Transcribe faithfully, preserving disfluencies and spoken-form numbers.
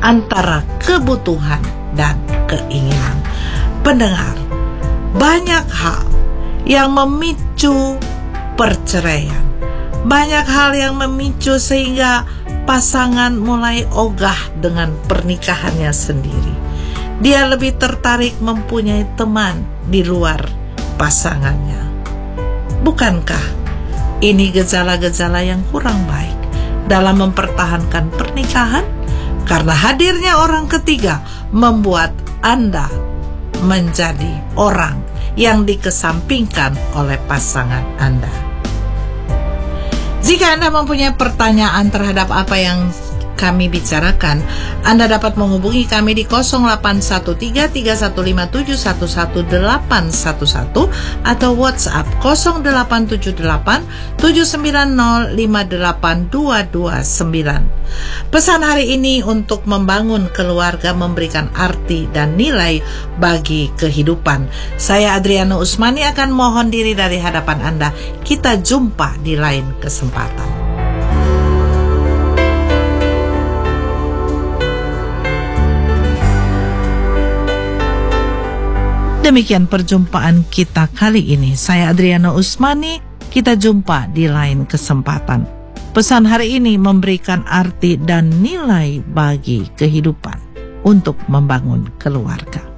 antara kebutuhan dan keinginan. Pendengar, banyak hal yang memicu perceraian. Banyak hal yang memicu sehingga pasangan mulai ogah dengan pernikahannya sendiri. Dia lebih tertarik mempunyai teman di luar pasangannya. Bukankah ini gejala-gejala yang kurang baik dalam mempertahankan pernikahan? Karena hadirnya orang ketiga membuat Anda menjadi orang yang dikesampingkan oleh pasangan Anda. Jika Anda mempunyai pertanyaan terhadap apa yang kami bicarakan, Anda dapat menghubungi kami di nol delapan satu tiga tiga satu lima tujuh satu satu delapan satu satu atau WhatsApp nol delapan tujuh delapan tujuh sembilan nol lima delapan dua dua sembilan. Pesan hari ini untuk membangun keluarga, memberikan arti dan nilai bagi kehidupan. Saya Adriana Usmani akan mohon diri dari hadapan Anda. Kita jumpa di lain kesempatan. Demikian perjumpaan kita kali ini. Saya Adriana Usmani, kita jumpa di lain kesempatan. Pesan hari ini memberikan arti dan nilai bagi kehidupan untuk membangun keluarga.